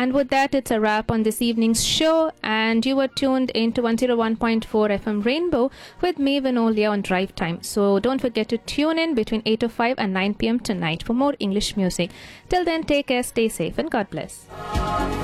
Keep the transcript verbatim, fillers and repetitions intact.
And with that, it's a wrap on this evening's show. And you were tuned into one oh one point four F M Rainbow with me, Vinolia, on Drive Time. So don't forget to tune in between eight oh five and nine p.m. tonight for more English music. Till then, take care, stay safe, and God bless.